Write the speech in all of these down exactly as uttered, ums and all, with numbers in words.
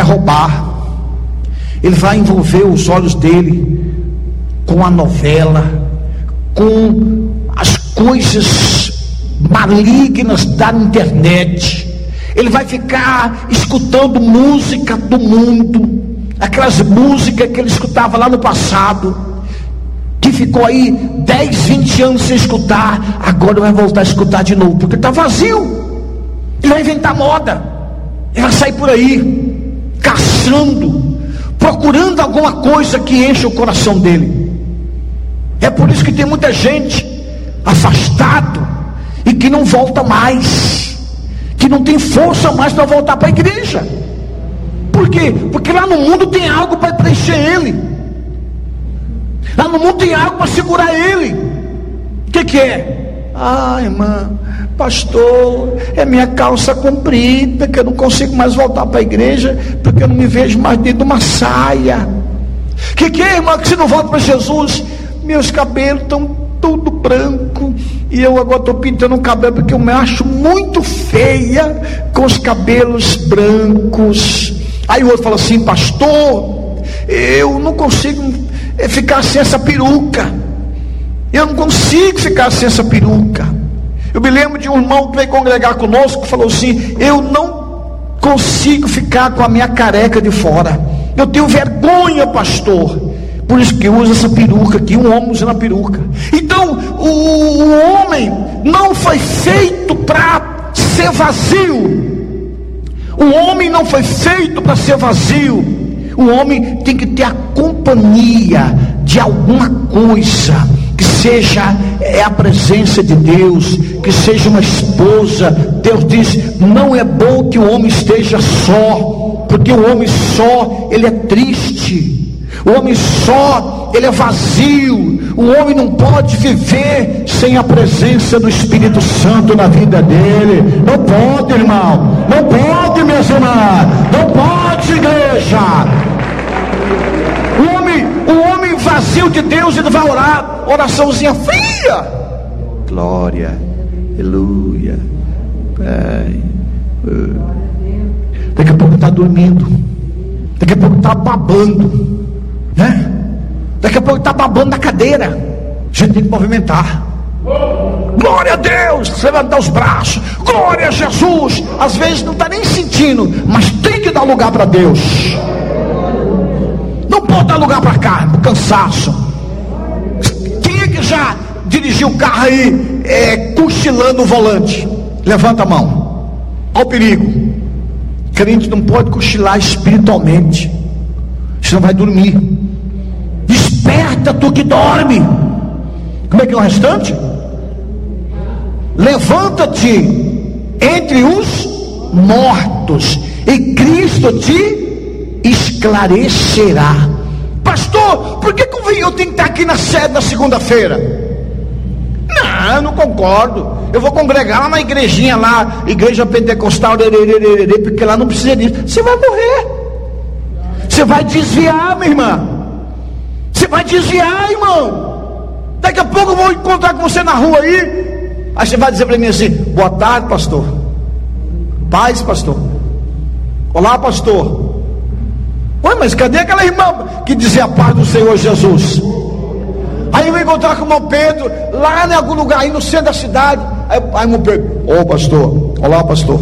roubar, ele vai envolver os olhos dele com a novela, com as coisas malignas da internet. Ele vai ficar escutando música do mundo, aquelas músicas que ele escutava lá no passado, que ficou aí dez, vinte anos sem escutar. Agora vai voltar a escutar de novo, porque está vazio. Ele vai inventar moda, ele vai sair por aí caçando, procurando alguma coisa que enche o coração dele. É por isso que tem muita gente afastado e que não volta mais, que não tem força mais para voltar para a igreja. Por quê? Porque lá no mundo tem algo para preencher ele, lá no mundo tem algo para segurar ele. O que que é? Ah, irmã, pastor, é minha calça comprida, que eu não consigo mais voltar para a igreja, porque eu não me vejo mais dentro de uma saia. O que que é, irmã, que você não volta para Jesus? Meus cabelos estão tudo branco, e eu agora estou pintando um cabelo, porque eu me acho muito feia com os cabelos brancos. Aí o outro fala assim: pastor, eu não consigo ficar sem essa peruca, eu não consigo ficar sem essa peruca. Eu me lembro de um irmão que veio congregar conosco, que falou assim: eu não consigo ficar com a minha careca de fora, eu tenho vergonha, pastor, por isso que usa essa peruca aqui. Um homem usando a peruca. Então o, o homem não foi feito para ser vazio. O homem não foi feito para ser vazio. O homem tem que ter a companhia de alguma coisa, que seja é a presença de Deus, que seja uma esposa. Deus diz: não é bom que o homem esteja só, porque o homem só, ele é triste. O homem só, ele é vazio. O homem não pode viver sem a presença do Espírito Santo na vida dele. Não pode, irmão. Não pode, minhas irmãs. Não pode, igreja. O homem, o homem vazio de Deus, ele vai orar, oraçãozinha fria. Glória, aleluia. Pai. Daqui a pouco está dormindo. Daqui a pouco está babando, né? Daqui a pouco está babando na cadeira. A gente tem que movimentar. Glória a Deus, levantar os braços. Glória a Jesus. Às vezes não está nem sentindo, mas tem que dar lugar para Deus. Não pode dar lugar para cá, para o cansaço. Quem é que já dirigiu o carro aí é, cochilando o volante? Levanta a mão. Olha o perigo. Crente não pode cochilar espiritualmente, senão vai dormir. Desperta, tu que dorme. Como é que é o restante? Levanta-te entre os mortos, e Cristo te esclarecerá. Pastor, por que eu tenho que estar aqui na sede na segunda-feira? Não, eu não concordo. Eu vou congregar lá na igrejinha lá, igreja pentecostal, porque lá não precisa disso. Você vai morrer. Você vai desviar, minha irmã. Você vai desviar, irmão. Daqui a pouco eu vou encontrar com você na rua aí. Aí você vai dizer para mim assim: boa tarde, pastor. Paz, pastor. Olá, pastor. Ué, mas cadê aquela irmã que dizia a paz do Senhor Jesus? Aí eu vou encontrar com o irmão Pedro lá em algum lugar aí no centro da cidade. Aí, aí irmão Pedro: ô oh, pastor. Olá, pastor.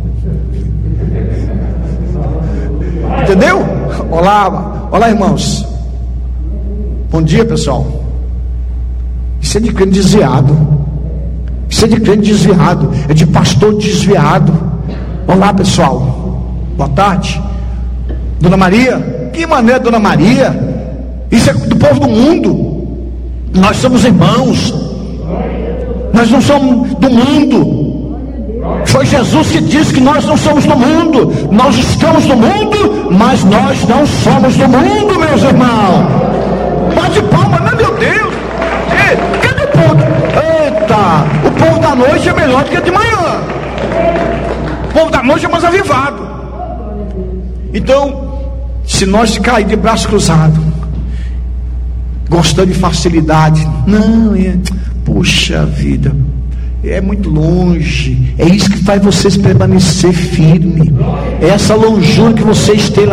Entendeu? Olá, olá, irmãos. Bom dia, pessoal. Isso é de crente desviado. Isso é de crente desviado. É de pastor desviado. Olá, pessoal. Boa tarde. Dona Maria. Que maneira, Dona Maria? Isso é do povo do mundo. Nós somos irmãos. Nós não somos do mundo. Foi Jesus que disse que nós não somos do mundo. Nós estamos no mundo, mas nós não somos do mundo, meus irmãos. Bate palma, né, meu Deus? Ei, cadê o povo? Eita, o povo da noite é melhor do que o de manhã. O povo da noite é mais avivado. Então, se nós cair de braço cruzado, gostando de facilidade, não, é, puxa vida, é muito longe. É isso que faz vocês permanecer firme. É essa longura que vocês têm lá